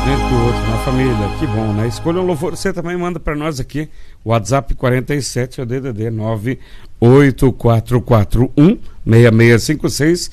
dentro do outro, na família. Que bom, né? Escolha um louvor. Você também manda para nós aqui. WhatsApp 47 é o DDD 984416656.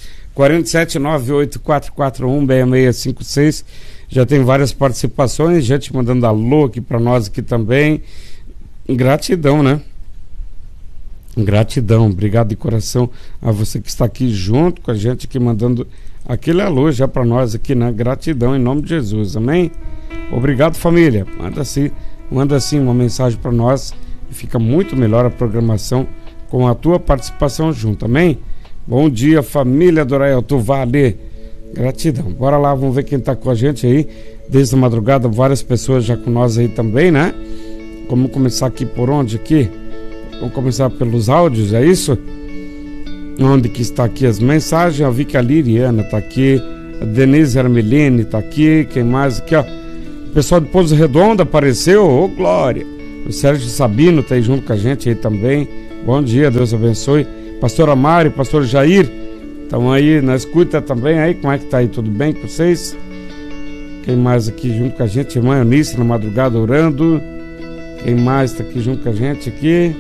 47984416656. Já tem várias participações, gente mandando alô aqui para nós aqui também. Gratidão, né? Gratidão, obrigado de coração a você que está aqui junto com a gente, aqui mandando aquele alô já para nós aqui, né? Gratidão em nome de Jesus, amém? Obrigado, família. Manda assim uma mensagem para nós e fica muito melhor a programação com a tua participação junto, amém? Bom dia, família do Araelto Vale. Gratidão. Bora lá, vamos ver quem está com a gente aí desde a madrugada, várias pessoas já com nós aí também, né? Vamos começar aqui por onde aqui? Vamos começar pelos áudios, é isso? Onde que está aqui as mensagens? Eu vi que a Liriana está aqui, a Denise Armelini está aqui, quem mais aqui, ó? O pessoal de Pouso Redondo apareceu, ô glória! O Sérgio Sabino está aí junto com a gente aí também. Bom dia, Deus abençoe. Pastor Amário, pastor Jair, estão aí na escuta também aí, como é que tá aí? Tudo bem com vocês? Quem mais aqui junto com a gente? Irmã Eunice na madrugada orando. Quem mais está aqui junto com a gente aqui?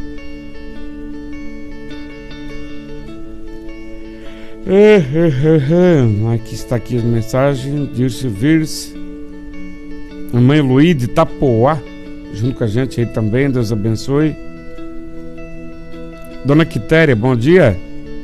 Aqui está aqui a mensagem. Dirce Virs. A mãe Luí de Itapoá, junto com a gente aí também. Deus abençoe. Dona Quitéria, bom dia.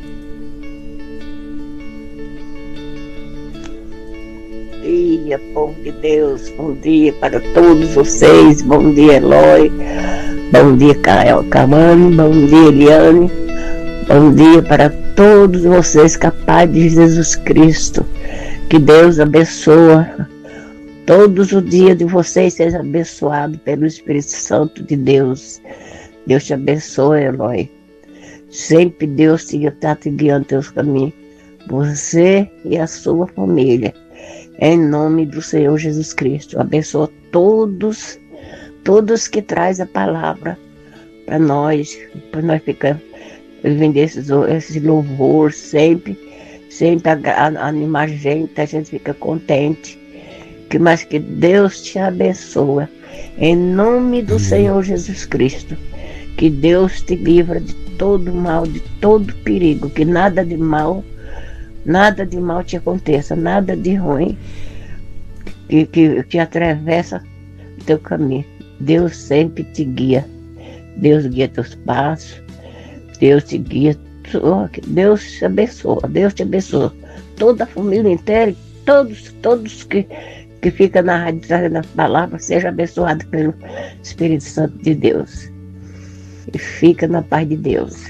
Bom dia, povo de Deus. Bom dia para todos vocês. Bom dia, Eloy. Bom dia, Camani. Bom dia, Eliane. Bom dia para todos vocês, capazes de Jesus Cristo. Que Deus abençoe. Todos os dias de vocês sejam abençoados pelo Espírito Santo de Deus. Deus te abençoe, Eloy. Sempre Deus está te guiando teus caminhos. Você e a sua família. Em nome do Senhor Jesus Cristo. Abençoa todos que traz a palavra para nós ficar vivendo esse louvor sempre animar a gente fica contente. Mas que Deus te abençoe. Em nome do Senhor Jesus Cristo. Que Deus te livra de todo mal, de todo perigo, que nada de mal te aconteça, nada de ruim que atravessa o teu caminho. Deus sempre te guia, Deus guia teus passos, Deus te guia, Deus te abençoa, toda a família inteira, todos que ficam na rádio trazendo a palavra, seja abençoado pelo Espírito Santo de Deus. E fica na paz de Deus.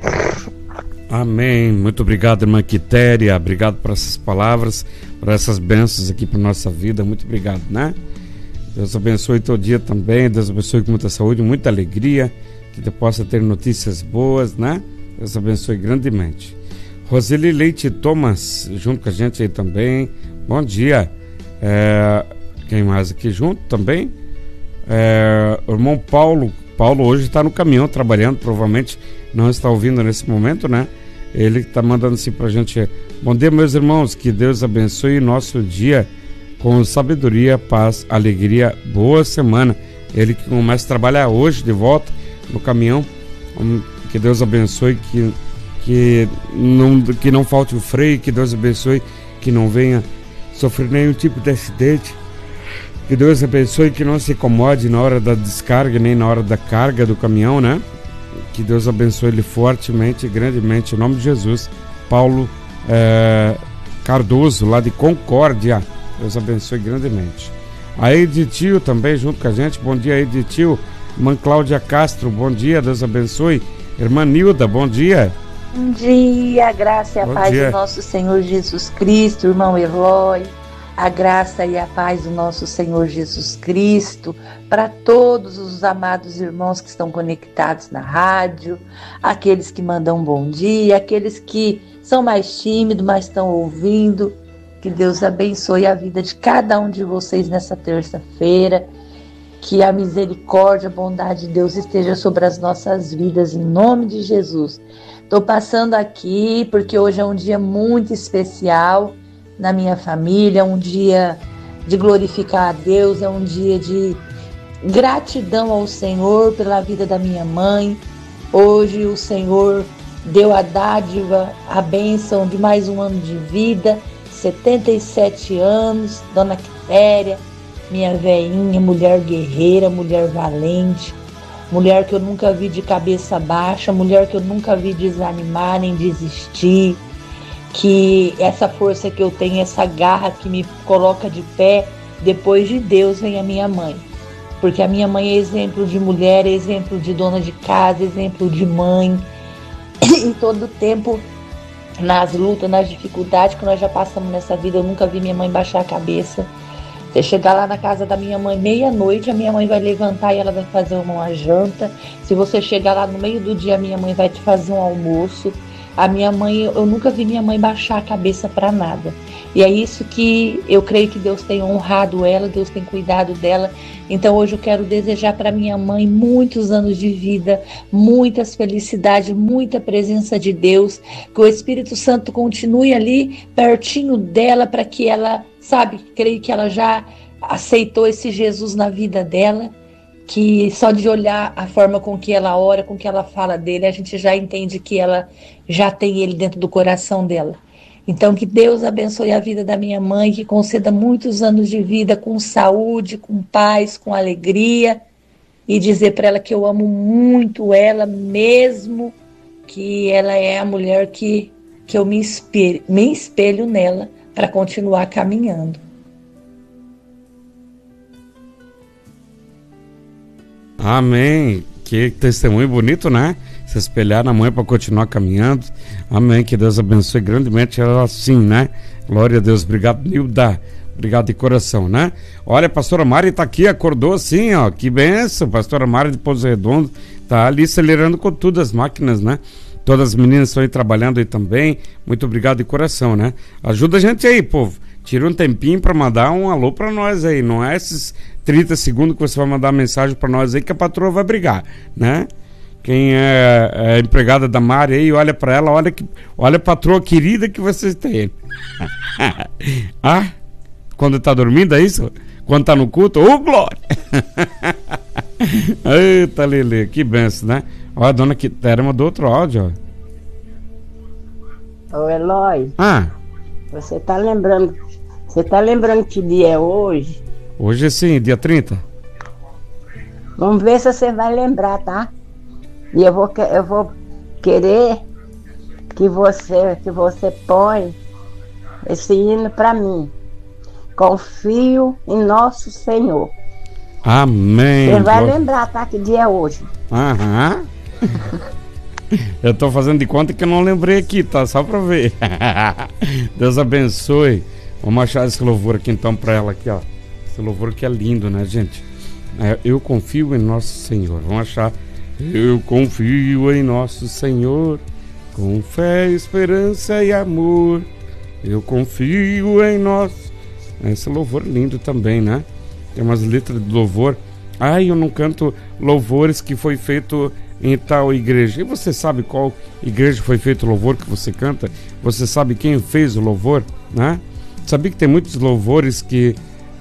Amém. Muito obrigado, irmã Quitéria. Obrigado por essas palavras, por essas bênçãos aqui para nossa vida. Muito obrigado, né? Deus abençoe teu dia também. Deus abençoe com muita saúde, muita alegria. Que tu possa ter notícias boas, né? Deus abençoe grandemente. Roseli Leite Thomas, junto com a gente aí também. Bom dia. Quem mais aqui junto também? O irmão Paulo hoje está no caminhão trabalhando, provavelmente não está ouvindo nesse momento, né? Ele está mandando assim pra gente: bom dia, meus irmãos, que Deus abençoe nosso dia com sabedoria, paz, alegria, boa semana. Ele que começa a trabalhar hoje de volta no caminhão, que Deus abençoe, que não falte o freio, que Deus abençoe, que não venha sofrer nenhum tipo de acidente. Que Deus abençoe, que não se incomode na hora da descarga, nem na hora da carga do caminhão, né? Que Deus abençoe ele fortemente e grandemente, em nome de Jesus. Paulo Cardoso, lá de Concórdia. Deus abençoe grandemente. A Editil também junto com a gente. Bom dia, Editil. Irmã Cláudia Castro, bom dia, Deus abençoe. Irmã Nilda, bom dia. Bom dia, a graça e a paz do nosso Senhor Jesus Cristo, irmão Eloy. A graça e a paz do nosso Senhor Jesus Cristo para todos os amados irmãos que estão conectados na rádio, aqueles que mandam um bom dia, aqueles que são mais tímidos, mas estão ouvindo. Que Deus abençoe a vida de cada um de vocês nessa terça-feira. Que a misericórdia, a bondade de Deus esteja sobre as nossas vidas, em nome de Jesus. Estou passando aqui porque hoje é um dia muito especial na minha família, um dia de glorificar a Deus, é um dia de gratidão ao Senhor pela vida da minha mãe. Hoje o Senhor deu a dádiva, a bênção de mais um ano de vida, 77 anos, Dona Quitéria, minha veinha, mulher guerreira, mulher valente, mulher que eu nunca vi de cabeça baixa, mulher que eu nunca vi desanimar nem desistir, que essa força que eu tenho, essa garra que me coloca de pé, depois de Deus vem a minha mãe. Porque a minha mãe é exemplo de mulher, é exemplo de dona de casa, exemplo de mãe. E todo o tempo, nas lutas, nas dificuldades que nós já passamos nessa vida, eu nunca vi minha mãe baixar a cabeça. Você chegar lá na casa da minha mãe meia-noite, a minha mãe vai levantar e ela vai fazer uma janta. Se você chegar lá no meio do dia, a minha mãe vai te fazer um almoço. A minha mãe, eu nunca vi minha mãe baixar a cabeça para nada. E é isso que eu creio que Deus tem honrado ela, Deus tem cuidado dela. Então hoje eu quero desejar para minha mãe muitos anos de vida, muitas felicidades, muita presença de Deus, que o Espírito Santo continue ali pertinho dela para que ela, creio que ela já aceitou esse Jesus na vida dela, que só de olhar a forma com que ela ora, com que ela fala dele, a gente já entende que ela já tem ele dentro do coração dela. Então que Deus abençoe a vida da minha mãe, que conceda muitos anos de vida com saúde, com paz, com alegria, e dizer para ela que eu amo muito ela, mesmo que ela é a mulher que eu me espelho nela para continuar caminhando. Amém. Que testemunho bonito, né? Se espelhar na mãe para continuar caminhando. Amém. Que Deus abençoe grandemente ela assim, né? Glória a Deus. Obrigado, Nilda. Obrigado de coração, né? Olha, a pastora Mari tá aqui, acordou assim, ó. Que benção. Pastora Mari de Pouso Redondo tá ali acelerando com tudo as máquinas, né? Todas as meninas estão aí trabalhando aí também. Muito obrigado de coração, né? Ajuda a gente aí, povo. Tira um tempinho para mandar um alô para nós aí. Não é esses 30 segundos que você vai mandar mensagem para nós aí que a patroa vai brigar, né? Quem é empregada da Mari aí, olha para ela, olha a patroa querida que vocês têm. Ah, quando tá dormindo, é isso? Quando tá no culto, ô glória! Eita, Lelê, que benção, né? Olha, a dona Quitéria mandou outro áudio, ó. Ô Eloy, você tá lembrando que dia é hoje? Hoje sim, dia 30. Vamos ver se você vai lembrar, tá? E eu vou querer que você põe esse hino pra mim. Confio em nosso Senhor. Amém. Você vai lembrar, tá? Que dia é hoje? Aham. Eu tô fazendo de conta que eu não lembrei aqui, tá? Só pra ver. Deus abençoe. Vamos achar esse louvor aqui então pra ela aqui, ó. Esse louvor que é lindo, né, gente? Eu confio em nosso Senhor. Vamos achar. Eu confio em nosso Senhor, com fé, esperança e amor. Eu confio em nosso... Esse louvor lindo também, né? Tem umas letras de louvor. Eu não canto louvores que foi feito em tal igreja. E você sabe qual igreja foi feito o louvor que você canta? Você sabe quem fez o louvor, né? Sabia que tem muitos louvores que...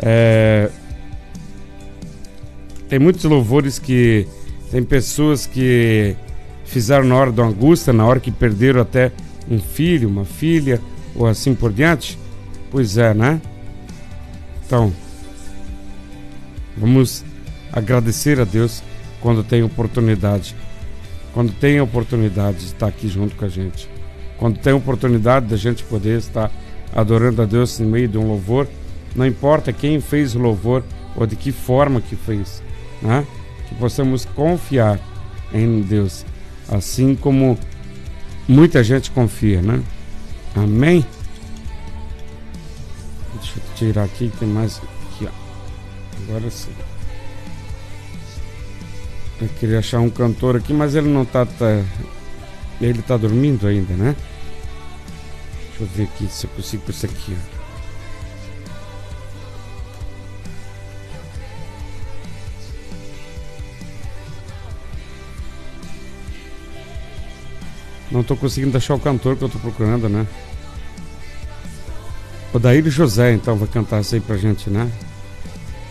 Tem muitos louvores que... Tem pessoas que fizeram na hora da angústia, na hora que perderam até um filho, uma filha, ou assim por diante. Pois é, né? Então, vamos agradecer a Deus quando tem oportunidade. Quando tem oportunidade de estar aqui junto com a gente. Quando tem oportunidade da gente poder estar adorando a Deus no meio de um louvor. Não importa quem fez o louvor ou de que forma que fez, né? Que possamos confiar em Deus, assim como muita gente confia, né? Amém? Deixa eu tirar aqui, tem mais aqui, ó. Agora sim. Eu queria achar um cantor aqui, mas ele não tá ele tá dormindo ainda, né? Deixa eu ver aqui se eu consigo isso aqui, ó. Não tô conseguindo achar o cantor que eu tô procurando, né? Odair José, então, vai cantar isso aí pra gente, né?